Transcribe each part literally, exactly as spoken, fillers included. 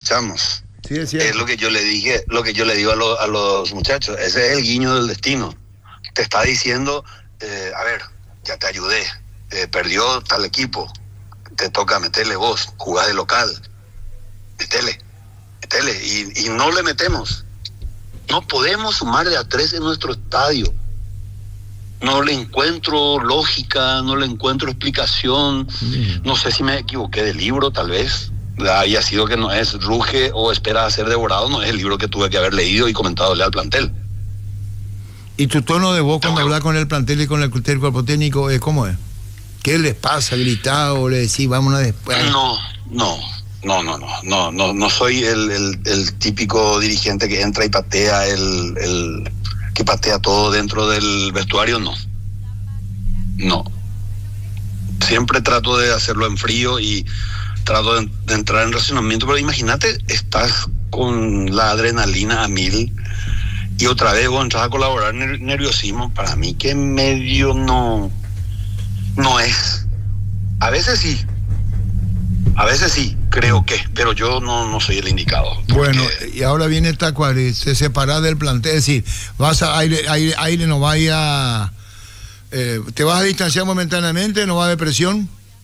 Chamos. Sí, es Es cierto. lo que yo le dije, lo que yo le digo a, lo- a los muchachos. Ese es el guiño del destino. Te está diciendo, eh, a ver, ya te ayudé, eh, perdió tal equipo, te toca meterle vos, jugás de local, metele, metele, y, y no le metemos. No podemos sumar de a tres en nuestro estadio. No le encuentro lógica, no le encuentro explicación. Mm. No sé si me equivoqué de libro, tal vez. Haya sido que no es Ruge o Espera a ser devorado, no es el libro que tuve que haber leído y comentadole al plantel. ¿Y tu tono de voz cuando Bueno. hablas con el plantel y con el, el cuerpo técnico es cómo es? ¿Qué les pasa? ¿Gritado? ¿Le decís vámonos después? No, no, no, no, no, no, no, no soy el, el, el típico dirigente que entra y patea el, el que patea todo dentro del vestuario, no. No. Siempre trato de hacerlo en frío y trato de, de entrar en razonamiento, pero imagínate, estás con la adrenalina a mil y otra vez vos entras a colaborar ner- nerviosismo. Para mí que medio no, no es. A veces sí, a veces sí, creo que, pero yo no, no soy el indicado. porque- Bueno, y ahora viene Tacuary, se separa del plantel, es decir, vas a aire, aire, aire no vaya, eh, te vas a distanciar momentáneamente, no va a haber presión.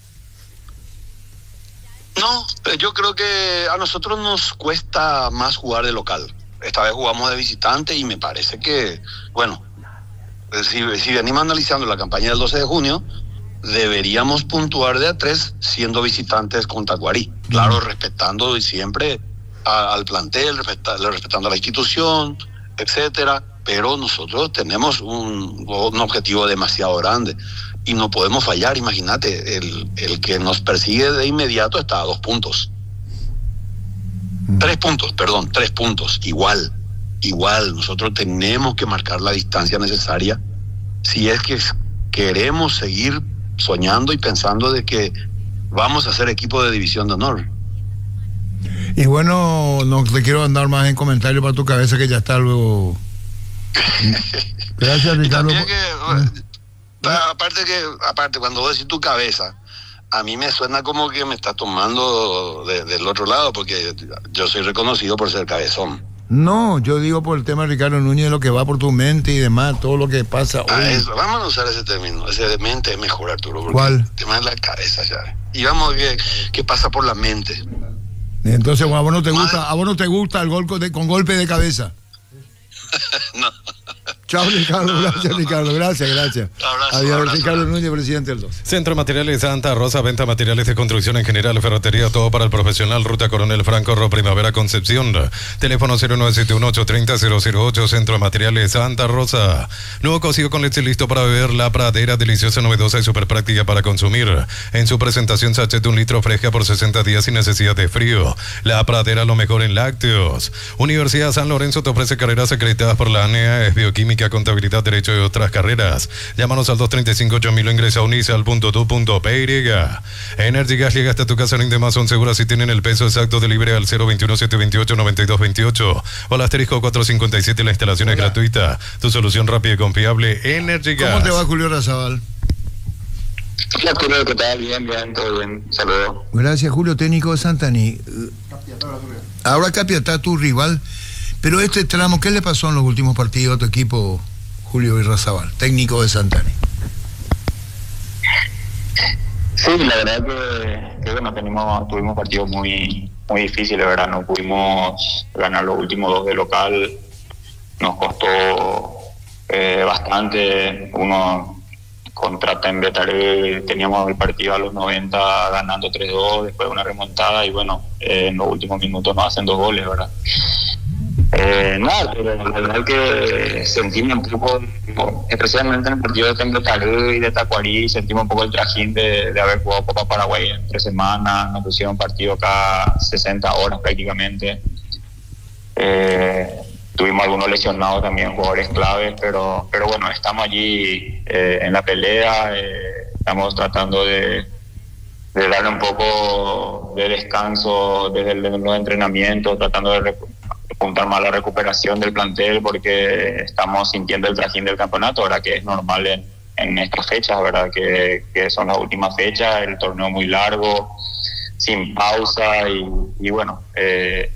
No, eh, yo creo que a nosotros nos cuesta más jugar de local. Esta vez jugamos de visitante y me parece que, bueno, eh, si, si venimos analizando la campaña del doce de junio, deberíamos puntuar de a tres siendo visitantes con Tacuarí. Claro, respetando siempre a- al plantel, respeta- respetando a la institución, etcétera. Pero nosotros tenemos un, un objetivo demasiado grande y no podemos fallar. Imagínate, el, el que nos persigue de inmediato está a dos puntos. Tres puntos, perdón, tres puntos. Igual, igual. Nosotros tenemos que marcar la distancia necesaria si es que queremos seguir soñando y pensando de que vamos a ser equipo de división de honor. Y bueno, no te quiero andar más en comentarios para tu cabeza que ya está luego. Gracias, Y Ricardo. también que, pa- aparte que, aparte cuando vos decís tu cabeza, a mí me suena como que me está tomando de- del otro lado, porque yo soy reconocido por ser cabezón. No, yo digo por el tema de Ricardo Núñez, lo que va por tu mente y demás, todo lo que pasa Ah, hoy. eso, vamos a usar ese término, ese de mente es mejor, Arturo, porque ¿Cuál? el tema es la cabeza ya. Y vamos a ver qué pasa por la mente. Entonces, bueno, a vos no te Madre- gusta, a vos no te gusta el gol con, de- con golpe de cabeza. No. Chao, Ricardo, gracias, Ricardo, gracias, gracias. Abrazo, Adiós, abrazo. Ricardo Núñez, presidente del doce. Centro de Materiales Santa Rosa, venta de materiales de construcción en general, ferretería, todo para el profesional, Ruta Coronel Franco, Ro Primavera, Concepción. Teléfono cero nueve siete uno ocho tres cero cero cero ocho, Centro de Materiales Santa Rosa. Nuevo cocido con leche listo para beber, La Pradera, deliciosa, novedosa y súper práctica para consumir. En su presentación, sachet de un litro fresca por sesenta días sin necesidad de frío. La Pradera, lo mejor en lácteos. Universidad San Lorenzo te ofrece carreras acreditadas por la A N E A, es bioquímica, contabilidad, derecho y otras carreras. Llámanos al dos tres cinco ocho mil o ingresa a unisal punto d u punto p y. Energy Gas llega hasta tu casa, rinde más, son seguras si tienen el peso exacto de libre al cero veintiuno siete veintiocho noventa y dos veintiocho o al asterisco cuatrocientos cincuenta y siete. La instalación es gratuita. Tu solución rápida y confiable, Energy Gas. ¿Cómo te va, Julio Razabal? Hola, Arturo, ¿qué tal? Bien, bien, todo bien. Saludos. Gracias, Julio, técnico de Santani. Ahora Capiatá, tu rival, pero este tramo, ¿qué le pasó en los últimos partidos a tu equipo, Julio Irrazabal, técnico de Santani? Sí, la verdad que, que bueno, tenemos, tuvimos partidos muy, muy difíciles, ¿verdad? No pudimos ganar los últimos dos de local, nos costó eh, bastante. Uno contra Tembetaré, teníamos el partido a los noventa ganando tres dos, después una remontada y bueno, eh, en los últimos minutos nos hacen dos goles, ¿verdad? Eh, nada, pero la verdad que sentimos un poco, especialmente en el partido de Tembetaré y de Tacuarí, sentimos un poco el trajín de, de haber jugado Copa Paraguay en tres semanas, nos pusieron partido cada sesenta horas prácticamente. Eh, tuvimos algunos lesionados también, jugadores claves, pero pero bueno, estamos allí eh, en la pelea, eh, estamos tratando de, de darle un poco de descanso desde el, desde los entrenamientos, tratando de recu- apuntar más a la recuperación del plantel, porque estamos sintiendo el trajín del campeonato, ahora que es normal en, en estas fechas, verdad que, que son las últimas fechas, el torneo muy largo, sin pausa y, y bueno, eh,